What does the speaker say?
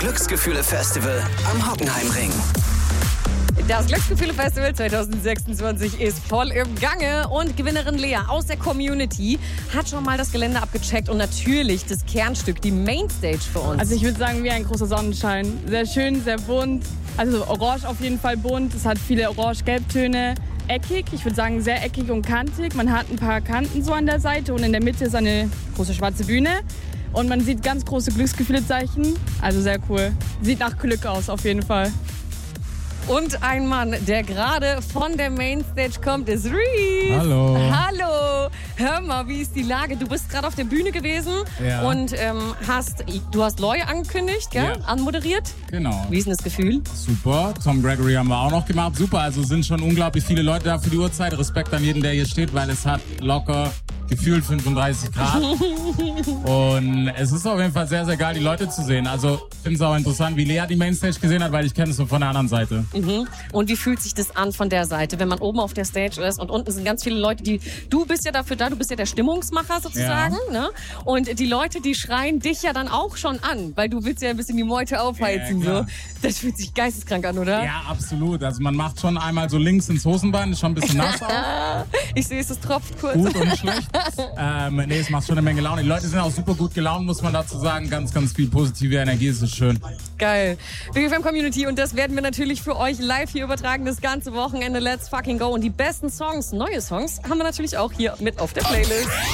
Glücksgefühle-Festival am Hockenheimring. Das Glücksgefühle-Festival 2026 ist voll im Gange und Gewinnerin Lea aus der Community hat schon mal das Gelände abgecheckt und natürlich das Kernstück, die Mainstage für uns. Also ich würde sagen, wie ein großer Sonnenschein. Sehr schön, sehr bunt. Also orange auf jeden Fall bunt. Es hat viele orange-gelbtöne. Eckig, ich würde sagen sehr eckig und kantig. Man hat ein paar Kanten so an der Seite und in der Mitte ist eine große schwarze Bühne. Und man sieht ganz große Glücksgefühle-Zeichen. Also sehr cool. Sieht nach Glück aus auf jeden Fall. Und ein Mann, der gerade von der Mainstage kommt, ist Reese. Hallo. Hallo. Hör mal, wie ist die Lage? Du bist gerade auf der Bühne gewesen und du hast Loy angekündigt, gell? Ja. Anmoderiert. Genau. Wie ist denn das Gefühl? Super. Tom Gregory haben wir auch noch gemacht. Super. Also sind schon unglaublich viele Leute da für die Uhrzeit. Respekt an jeden, der hier steht, weil es hat locker gefühlt 35 Grad. Und es ist auf jeden Fall sehr, sehr geil, die Leute zu sehen. Also ich finde es auch interessant, wie Lea die Mainstage gesehen hat, weil ich kenne es so von der anderen Seite. Mhm. Und wie fühlt sich das an von der Seite, wenn man oben auf der Stage ist und unten sind ganz viele Leute, du bist ja dafür da, du bist ja der Stimmungsmacher sozusagen, ne? Und die Leute, die schreien dich ja dann auch schon an, weil du willst ja ein bisschen die Meute aufheizen. Ja, so. Das fühlt sich geisteskrank an, oder? Ja, absolut. Also man macht schon einmal so links ins Hosenbein, ist schon ein bisschen nass auch. Ich sehe es tropft kurz. Gut und schlecht. Nee, es macht schon eine Menge Laune. Die Leute sind auch super gut gelaunt, muss man dazu sagen. Ganz, ganz viel positive Energie, es ist schön. Geil. Big FM Community und das werden wir natürlich für euch live hier übertragen, das ganze Wochenende. Let's fucking go. Und die besten Songs, neue Songs, haben wir natürlich auch hier mit auf der Playlist.